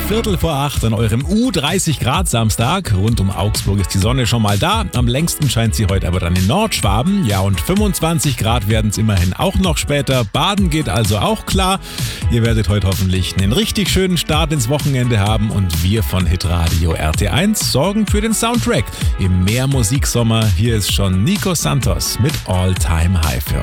7:15 an eurem U30 Grad Samstag. Rund um Augsburg ist die Sonne schon mal da. Am längsten scheint sie heute aber dann in Nordschwaben. Ja, und 25 Grad werden es immerhin auch noch später. Baden geht also auch klar. Ihr werdet heute hoffentlich einen richtig schönen Start ins Wochenende haben. Und wir von Hitradio RT1 sorgen für den Soundtrack im Mehrmusiksommer. Hier ist schon Nico Santos mit All Time High für